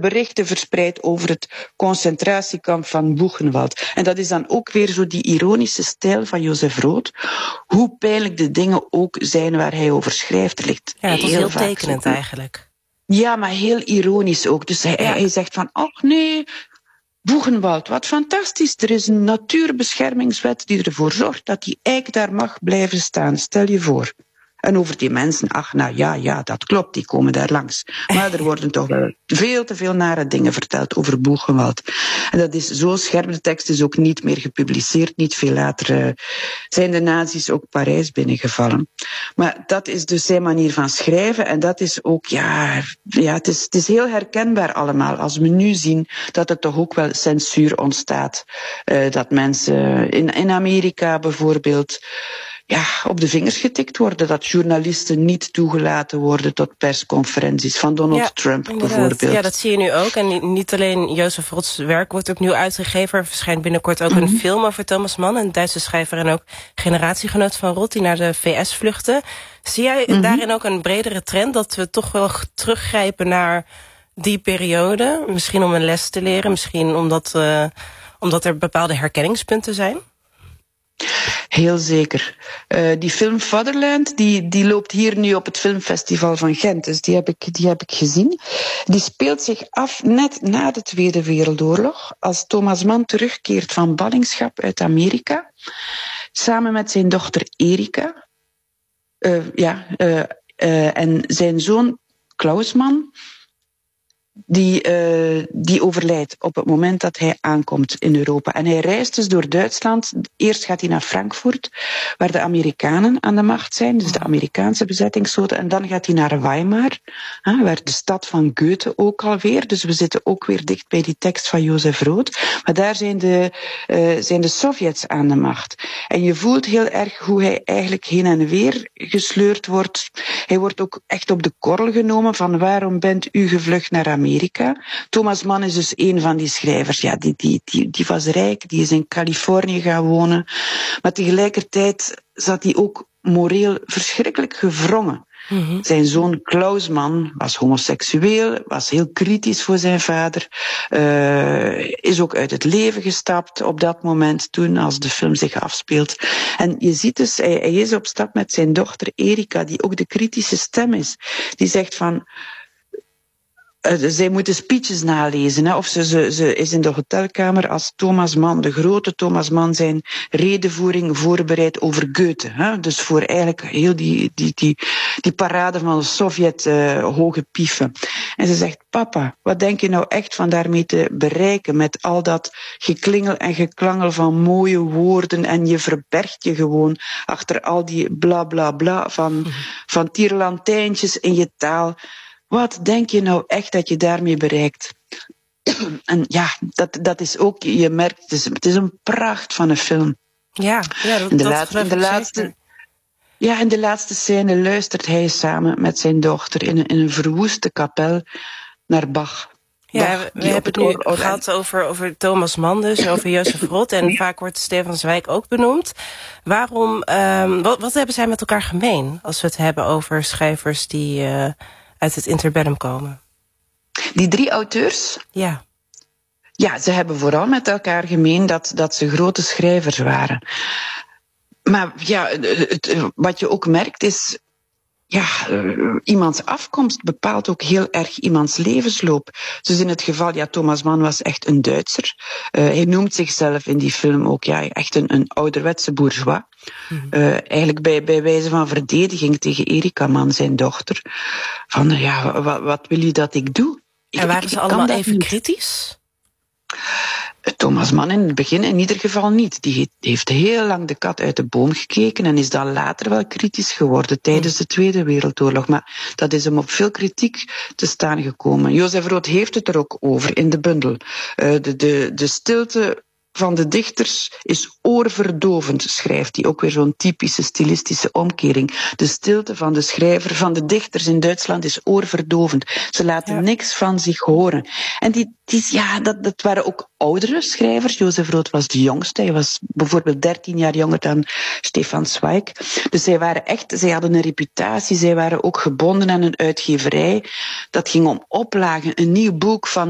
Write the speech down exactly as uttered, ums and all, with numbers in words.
berichten verspreid over het concentratiekamp van Buchenwald. En dat is dan ook weer zo die ironische stijl van Jozef Rood. Hoe pijnlijk de dingen ook zijn waar hij over schrijft. Er ligt ja, het is heel, heel tekenend zo... eigenlijk. Ja, maar heel ironisch ook. Dus hij, ja. hij zegt van, ach nee, Buchenwald, wat fantastisch. Er is een natuurbeschermingswet die ervoor zorgt dat die eik daar mag blijven staan. Stel je voor. En over die mensen, ach nou ja, ja, dat klopt, die komen daar langs. Maar er worden toch wel veel te veel nare dingen verteld over Buchenwald. En dat is zo scherp, de tekst is ook niet meer gepubliceerd. Niet veel later uh, zijn de nazi's ook Parijs binnengevallen. Maar dat is dus zijn manier van schrijven. En dat is ook, ja, ja het, is, het is heel herkenbaar allemaal. Als we nu zien dat er toch ook wel censuur ontstaat. Uh, dat mensen in, in Amerika bijvoorbeeld... ja, op de vingers getikt worden. Dat journalisten niet toegelaten worden tot persconferenties van Donald ja, Trump inderdaad. bijvoorbeeld. Ja, dat zie je nu ook. En niet alleen Jozef Rods werk wordt opnieuw uitgegeven. Er verschijnt binnenkort ook mm-hmm. een film over Thomas Mann, een Duitse schrijver en ook generatiegenoot van Rod, die naar de V S vluchtte. Zie jij mm-hmm. daarin ook een bredere trend dat we toch wel teruggrijpen naar die periode? Misschien om een les te leren, misschien omdat, uh, omdat er bepaalde herkenningspunten zijn? Heel zeker. Uh, die film Fatherland, die, die loopt hier nu op het filmfestival van Gent. Dus die heb ik, die heb ik gezien. Die speelt zich af net na de Tweede Wereldoorlog. Als Thomas Mann terugkeert van ballingschap uit Amerika. Samen met zijn dochter Erika. Uh, ja, uh, uh, en zijn zoon Klaus Mann. Die, uh, die overlijdt op het moment dat hij aankomt in Europa. En hij reist dus door Duitsland. Eerst gaat hij naar Frankfurt, waar de Amerikanen aan de macht zijn. Dus de Amerikaanse bezettingszoten. En dan gaat hij naar Weimar, hè, waar de stad van Goethe ook alweer. Dus we zitten ook weer dicht bij die tekst van Jozef Rood. Maar daar zijn de, uh, zijn de Sovjets aan de macht. En je voelt heel erg hoe hij eigenlijk heen en weer gesleurd wordt. Hij wordt ook echt op de korrel genomen van waarom bent u gevlucht naar Amerika? Amerika. Thomas Mann is dus een van die schrijvers. Ja, die, die, die, die was rijk, die is in Californië gaan wonen. Maar tegelijkertijd zat hij ook moreel verschrikkelijk gewrongen. Mm-hmm. Zijn zoon Klaus Mann was homoseksueel, was heel kritisch voor zijn vader. Uh, is ook uit het leven gestapt op dat moment toen, als de film zich afspeelt. En je ziet dus, hij, hij is op stap met zijn dochter Erika, die ook de kritische stem is. Die zegt van... Uh, zij moeten speeches nalezen, hè, of ze, ze, ze is in de hotelkamer als Thomas Mann, de grote Thomas Mann, zijn redenvoering voorbereidt over Goethe. Hè, dus voor eigenlijk heel die, die, die, die parade van de Sovjet uh, hoge pieven. En ze zegt, papa, wat denk je nou echt van daarmee te bereiken met al dat geklingel en geklangel van mooie woorden en je verbergt je gewoon achter al die bla bla bla van, van tierlantijntjes in je taal. Wat denk je nou echt dat je daarmee bereikt? En ja, dat, dat is ook, je merkt, het is, het is een pracht van een film. Ja, ja dat, in de dat laatste, in de laatste, zeker. Ja, in de laatste scène luistert hij samen met zijn dochter in een, in een verwoeste kapel naar Bach. Ja, Bach, we, we hebben het nu or- gehad over, over Thomas Mann dus, over Jozef Rood. En ja. vaak wordt Stefan Zweig ook benoemd. Waarom, um, wat, wat hebben zij met elkaar gemeen als we het hebben over schrijvers die... Uh, uit het interbellum komen? Die drie auteurs? Ja. Ja, ze hebben vooral met elkaar gemeen dat, dat ze grote schrijvers waren. Maar ja, het, wat je ook merkt is... Ja, uh, iemands afkomst bepaalt ook heel erg iemands levensloop. Dus in het geval, ja, Thomas Mann was echt een Duitser. Uh, hij noemt zichzelf in die film ook, ja, echt een, een ouderwetse bourgeois. Mm-hmm. Uh, eigenlijk bij, bij wijze van verdediging tegen Erika Mann, zijn dochter. Van, ja, wat, wat wil je dat ik doe? Ik, en waren ik, ze ik allemaal even niet. kritisch? Thomas Mann in het begin in ieder geval niet. Die heeft heel lang de kat uit de boom gekeken en is dan later wel kritisch geworden tijdens de Tweede Wereldoorlog. Maar dat is hem op veel kritiek te staan gekomen. Jozef Rood heeft het er ook over in de bundel. Uh, de, de, de stilte van de dichters is oorverdovend, schrijft hij. Ook weer zo'n typische stilistische omkering. De stilte van de schrijver, van de dichters in Duitsland is oorverdovend. Ze laten ja. niks van zich horen. En die, die, ja, dat, dat waren ook oudere schrijvers. Jozef Rood was de jongste. Hij was bijvoorbeeld dertien jaar jonger dan Stefan Zweig. Dus zij waren echt, zij hadden een reputatie. Zij waren ook gebonden aan een uitgeverij. Dat ging om oplagen, een nieuw boek van